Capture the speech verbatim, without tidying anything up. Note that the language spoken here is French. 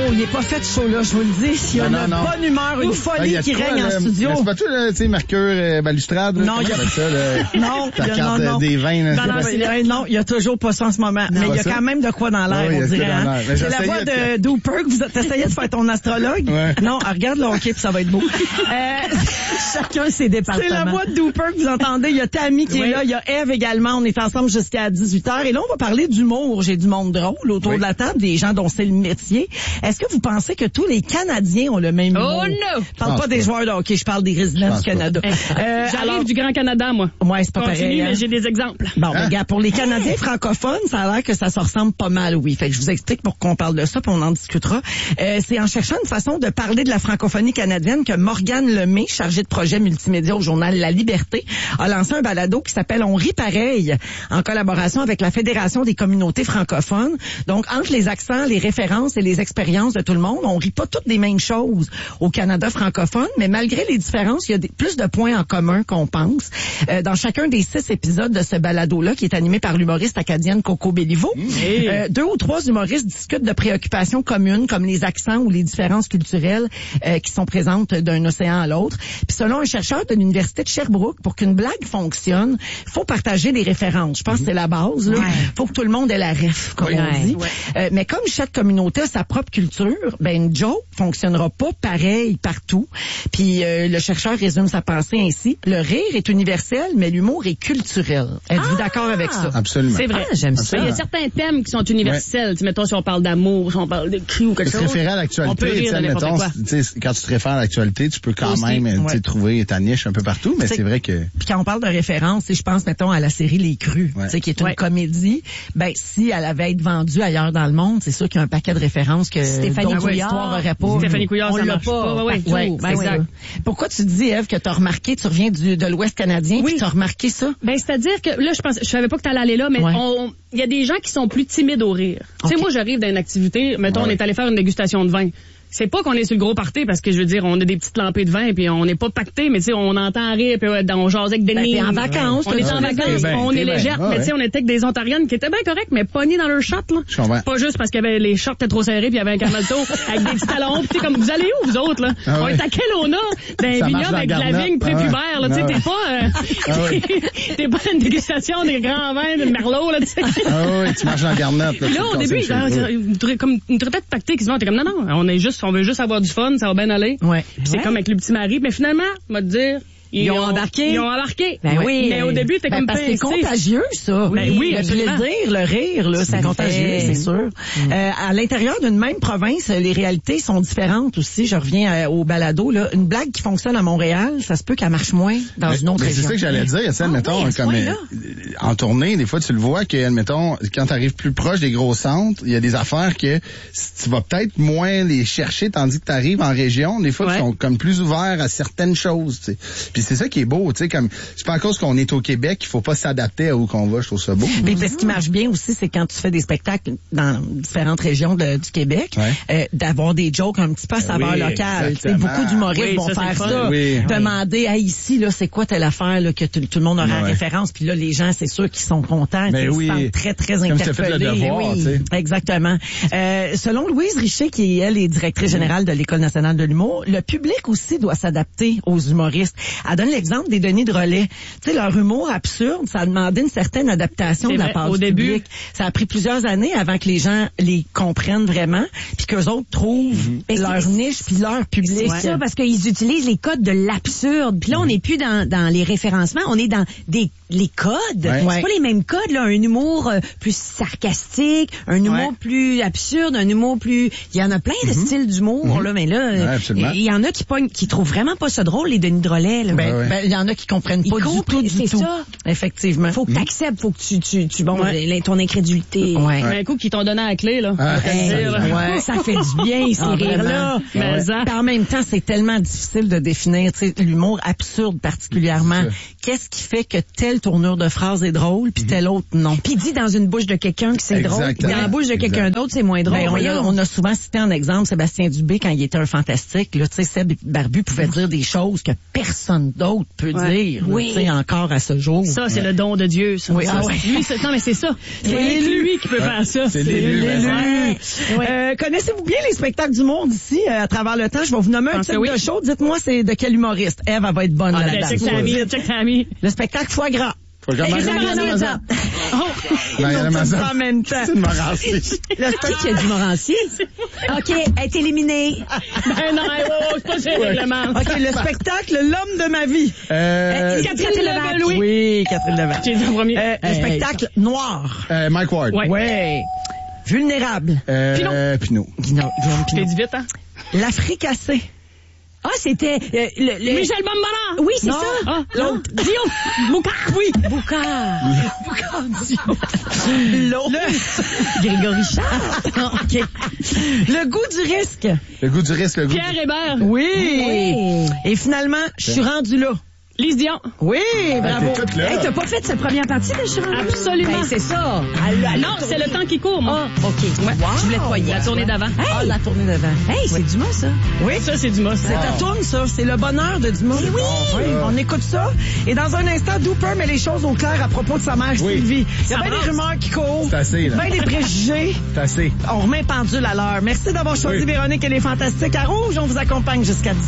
il n'est pas fait de show là, je vous le dis. Il y a non, une non. bonne humeur, une folie ah, qui quoi, règne là, en studio. C'est pas tout, tu sais, Mercure euh, Balustrade. Là, non, il y a ça, là, non, ta y a, carte non, non. des vins. Là, non, non, mais, non, il y a toujours pas ça en ce moment. Non, mais il y a ça? Quand même de quoi dans l'air, oui, on dirait. Hein? C'est la voix de Dooper que vous essayez de faire ton astrologue. Ouais. Non, regarde le hockey puis ça va être beau. euh, Chacun ses départements. C'est la voix de Dooper que vous entendez. Il y a Tammy qui oui. est là, il y a Eve également. On est ensemble jusqu'à dix-huit heures. Et là, on va parler d'humour. J'ai du monde drôle autour oui. de la table, des gens dont c'est le métier. Est-ce que vous pensez que tous les Canadiens ont le même humour? Oh non! Je parle pas, pas des joueurs de hockey, je parle des résidents du Canada. Euh, J'arrive alors, du Grand Canada, moi. Ouais, c'est pas Continue, pareil. Mais hein? j'ai des exemples. Bon, hein? Regarde, pour les Canadiens francophones, ça a l'air que ça se ressemble pas mal, oui. Fait que je vous explique pour qu'on parle de ça, puis on en discutera. Euh, c'est en cherchant une façon de parler de la francophonie canadienne que Morgane Lemay, chargée de projet multimédia au journal La Liberté, a lancé un balado qui s'appelle On rit pareil, en collaboration avec la Fédération des communautés francophones. Donc, entre les accents, les références et les expériences de tout le monde, on rit pas toutes des mêmes choses au Canada francophone, mais malgré les différences, il y a des, plus de points en commun qu'on pense. Euh, dans chacun des six épisodes de ce balado-là, qui est animé par l'humoriste acadienne Coco Béliveau, hey. euh, deux ou trois humoristes discutent de préoccupations communes, comme les accents ou les différences culturelles euh, qui sont présentes d'un océan à l'autre. Puis selon un chercheur de l'Université de Sherbrooke, pour qu'une blague fonctionne, il faut partager les références. Je pense mm-hmm. que c'est la base. Il ouais. faut que tout le monde ait la ref, comme ouais. on dit. Ouais. Euh, mais comme chaque communauté a sa propre culture, ben une joke fonctionnera pas pareil partout. Puis euh, le chercheur résume sa pensée ainsi. Le rire est universel, mais l'humour est culturel. Êtes-vous ah! d'accord avec ça? Absolument. C'est vrai. Ah, j'aime Absolument. Ça. Il y a certains thèmes qui sont universels. Ouais. Mettons, si on parle d'amour, si on parle de cul ou quelque chose. Se référer à l'actualité, mettons, quand tu te réfères à l'actualité, tu peux quand Aussi, même ouais. trouver ta niche un peu partout, mais c'est, c'est vrai que... Puis quand on parle de référence, je pense, mettons, à la série Les Crus, ouais. qui est une ouais. comédie, ben si elle avait été vendue ailleurs dans le monde, c'est sûr qu'il y a un paquet de références que Stéphanie d'autres Couillard histoires n'auraient pas. Stéphanie Couillard, on ça l'a marche pas. pas. Ouais, ouais, ben, exact. Pourquoi tu dis, Ève, que tu as remarqué, tu reviens du, de l'Ouest canadien, oui. puis tu as remarqué ça? Ben, c'est-à-dire que, là, je pense, je savais pas que tu allais aller là, mais ouais. on, il y a des gens qui sont plus timides au rire. Okay. Tu sais, moi, j'arrive dans une activité, mettons, ouais. on est allé faire une dégustation de vin. C'est pas qu'on est sur le gros party parce que je veux dire on a des petites lampées de vin puis on n'est pas pacté mais tu sais on entend rire puis ouais, on jase avec des ben, t'es en vacances on est en vacances ben, on est légère mais tu sais on était avec des Ontariennes qui étaient bien correctes mais pognées dans leur shot là pas juste parce que les shorts étaient trop serrés puis il y avait un camelto avec des petits talons puis comme vous allez où vous autres là ah, on ouais. est à Kelowna d'un vignoble avec de la vigne prépubère là tu sais t'es pas euh, ah, ouais. t'es pas une dégustation des grands vins de Merlot là tu sais ah oui tu marches en garnotte là au début comme une traite pactée qui se t'es comme non non on est juste on veut juste avoir du fun, ça va bien aller. Ouais. Puis c'est ouais. comme avec le petit mari, mais finalement, on va te dire, ils, ils ont embarqué. Ils ont embarqué. Ben oui. Mais au début, t'es ben comme parce que c'est contagieux, ça. Ben oui, le plaisir, le rire, là, c'est, c'est contagieux, c'est sûr. Mm. Euh, à l'intérieur d'une même province, les réalités sont différentes aussi. Je reviens euh, au balado, là. Une blague qui fonctionne à Montréal, ça se peut qu'elle marche moins dans mais, une autre mais région. C'est ça que j'allais dire. Ah, mettons, oui, comme euh, en tournée, des fois, tu le vois que, mettons, quand t'arrives plus proche des gros centres, il y a des affaires que tu vas peut-être moins les chercher, tandis que t'arrives en région, des fois, ouais. ils sont comme plus ouverts à certaines choses, tu sais. Puis c'est ça qui est beau, tu sais, comme, c'est pas à cause qu'on est au Québec qu'il faut pas s'adapter à où qu'on va, je trouve ça beau. Mais ce qui marche bien aussi, c'est quand tu fais des spectacles dans différentes régions de, du Québec, ouais. euh, d'avoir des jokes un petit peu à saveur oui, locale. Tu sais, beaucoup d'humoristes oui, vont ça, faire ça. Oui, demander, ah, ici, là, c'est quoi telle affaire, là, que tout, tout le monde aura ouais. en référence. Puis là, les gens, c'est sûr qu'ils sont contents. Mais ils oui. se sentent très, très comme interpellés. Le devoir, oui, exactement. Euh, selon Louise Richer, qui, elle, est directrice générale de l'École nationale de l'humour, le public aussi doit s'adapter aux humoristes. Elle donne l'exemple des Denis de Relais. Tu sais, leur humour absurde, ça a demandé une certaine adaptation c'est de la vrai, part au du début. public. Ça a pris plusieurs années avant que les gens les comprennent vraiment, puis qu'eux autres trouvent mm-hmm. leur niche puis leur public. C'est ouais. ça, parce qu'ils utilisent les codes de l'absurde. Puis là, on n'est plus dans, dans les référencements, on est dans des les codes. Ouais. C'est ouais. pas les mêmes codes, là. Un humour euh, plus sarcastique, un humour ouais. plus absurde, un humour plus... Il y en a plein de mm-hmm. styles d'humour, mm-hmm. là, mais là, il ouais, y en a qui pognent, qui trouvent vraiment pas ça drôle, les Denis de Relais, là. Ben, ouais. ben, il y en a qui comprennent pas Ils du tout, du c'est tout. Ça. Effectivement. Faut que t'acceptes, faut que tu, tu, tu bon, ouais. ton incrédulité. Ouais. Un coup qu'ils t'ont donné la clé, là. Ah, hey, ouais. Ça fait du bien, ces ah, rires-là. Mais ouais. ça, en même temps, c'est tellement difficile de définir, tu sais, l'humour absurde particulièrement. Qu'est-ce qui fait que telle tournure de phrase est drôle, puis mm-hmm. telle autre non? Puis dit dans une bouche de quelqu'un que c'est drôle, puis dans la bouche de exact. quelqu'un d'autre, c'est moins drôle. Ben, on, a, on a souvent cité en exemple Sébastien Dubé quand il était un fantastique. Là, tu sais, Seb Barbu pouvait dire des choses que personne personne d'autre peut ouais. dire, oui. tu sais, encore à ce jour. Ça, c'est ouais. le don de Dieu, ça. Oui, ça, ah ouais. Lui, c'est, non, mais c'est ça. C'est ouais. lui qui peut faire ça. C'est l'élu. Ouais. Euh, connaissez-vous bien les spectacles d'humour d'ici, euh, à travers le temps? Je vais vous nommer un type oui. de show. Dites-moi, c'est de quel humoriste? Eve, elle va être bonne ah, là-dedans. Check Tammy, check Tammy. Le spectacle Foie Gras. Faut jamais Mariana Mazza. En même temps. C'est une Morancy. Le spectacle qui a du Morancy. OK, elle est éliminée. Ben non, oh, c'est pas ce règlement. OK, le spectacle L'homme de ma vie. Euh... Catherine Levac. Oui. oui, Catherine Levac. J'ai dit en premier. Euh, le spectacle Noir. Euh, Mike Ward. Ouais. ouais. Vulnérable. Euh, Pinot. Euh, Pinot. Guillaume Pinot. Je l'ai dit vite, hein? L'Africassé. Ah, c'était... Euh, le, le... Michel Bambara! Oui, c'est non. ça. Ah, l'autre. Guillaume. Boucard. Oui. Boucard. Boucard Dion. L'autre. Grégory Charles. OK. Le goût du risque. Le goût du risque, le goût Pierre du... Hébert. Oui. oui. Et finalement, je suis rendu là. Lise Dion. Oui, bravo. Hey, t'as pas fait cette première partie de Chiron? Absolument. Ben, c'est ça. Elle, elle non, c'est le temps qui court, moi. Ah, OK. Ouais. Wow. Je voulais te voyer. La tournée d'avant. Hey. Ah, la tournée d'avant. Hey, c'est oui. Dumas, ça. Oui. Ça, c'est Dumas. C'est ta tourne, ça. C'est le bonheur de Dumas. Oui. oui. On écoute ça. Et dans un instant, Dooper met les choses au clair à propos de sa mère, oui. Sylvie. Il y a bien des rumeurs qui courent. C'est assez, là. Bien des préjugés. C'est assez. On remet pendule à l'heure. Merci d'avoir choisi oui. Véronique et les Fantastiques à Rouge. On vous accompagne jusqu'à dix.